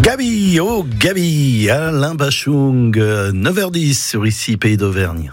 Gabi, oh Gabi, Alain Bachung, 9h10 sur Ici Pays d'Auvergne.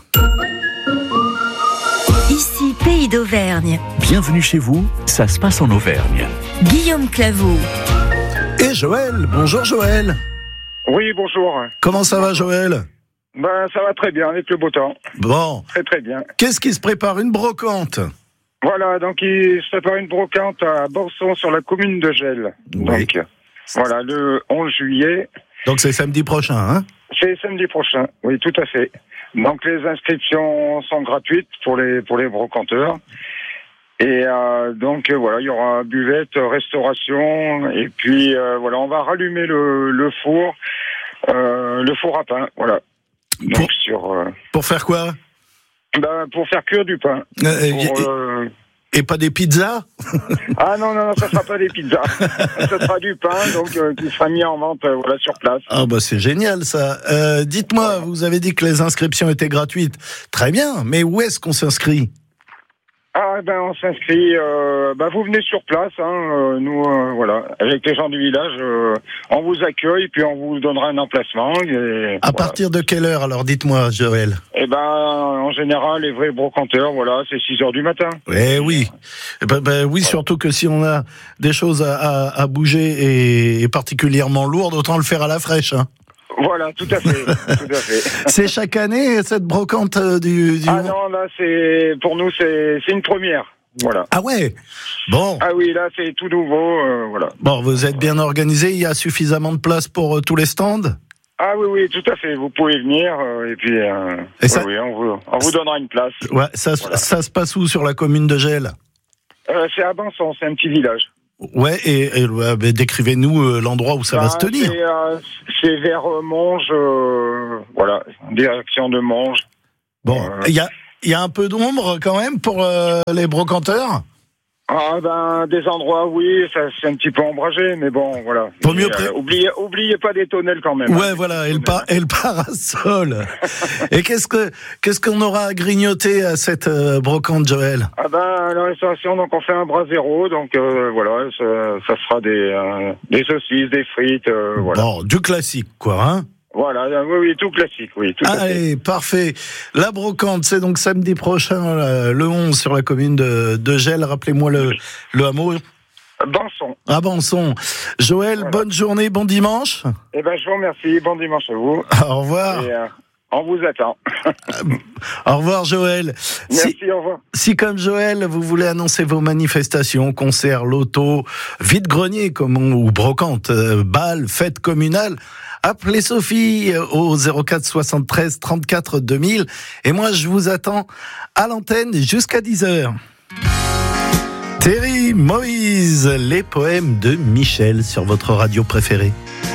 Ici Pays d'Auvergne. Bienvenue chez vous, ça se passe en Auvergne. Guillaume Claveau. Et Joël, bonjour Joël. Oui, bonjour. Comment ça va Joël ? Ça va très bien avec le beau temps. Bon. Très bien. Qu'est-ce qui se prépare ? Une brocante ? Voilà, donc il se prépare une brocante à Borson sur la commune de Gelles. Oui. Donc voilà, le 11 juillet. Donc c'est samedi prochain, hein ? C'est samedi prochain, oui, tout à fait. Donc les inscriptions sont gratuites pour les brocanteurs. Et donc voilà, il y aura buvette, restauration, et puis voilà, on va rallumer le four à pain, voilà. Donc pour faire quoi ? Pour faire cuire du pain. Et pas des pizzas ? Ah non, ça sera pas des pizzas. Ça sera du pain, donc qui sera mis en vente sur place. Ah c'est génial ça. Dites-moi, vous avez dit que les inscriptions étaient gratuites. Très bien, mais où est-ce qu'on s'inscrit ? On s'inscrit. Vous venez sur place, hein. Nous, avec les gens du village, on vous accueille, puis on vous donnera un emplacement. À partir de quelle heure alors ? Dites-moi, Joël. En général, les vrais brocanteurs, c'est 6h du matin. Oui. Oui, surtout que si on a des choses à bouger et particulièrement lourdes, autant le faire à la fraîche, hein. Voilà, tout à fait. C'est chaque année cette brocante du... Ah non, là pour nous c'est une première. Voilà. Ah ouais. Bon. Ah oui, là c'est tout nouveau, voilà. Bon, vous êtes bien organisé, il y a suffisamment de place pour tous les stands ? Ah oui, tout à fait. Vous pouvez venir et puis on vous donnera une place. Ouais, ça se passe où sur la commune de Gelles ? C'est à Banson, c'est un petit village. Ouais, et décrivez-nous l'endroit où ça va se tenir. C'est vers Monge, direction de Monge. Bon, il y a un peu d'ombre quand même pour les brocanteurs ? Des endroits, oui, ça c'est un petit peu ombragé, mais bon, voilà. Vaut mieux oubliez pas des tonnelles quand même. Ouais, voilà, et le parasol. Et qu'est-ce qu'on aura à grignoter à cette brocante, Joël ? La restauration, donc on fait un brasero, donc ça sera des saucisses, des frites, voilà. Bon, du classique, quoi, hein ? Voilà, oui, tout classique, oui. Tout Allez, parfait. La brocante, c'est donc samedi prochain, le 11, sur la commune de Gelles. Rappelez-moi le hameau. Banson. Ah, Banson. Joël, voilà. Bonne journée, bon dimanche. Je vous remercie, bon dimanche à vous. Au revoir. Et, on vous attend. Au revoir, Joël. Merci, au revoir. Si, comme Joël, vous voulez annoncer vos manifestations, concerts, lotos, vide-grenier, ou brocante, bal, fête communale, appelez Sophie au 04 73 34 2000. Et moi, je vous attends à l'antenne jusqu'à 10h. Thierry Moïse, les poèmes de Michel sur votre radio préférée.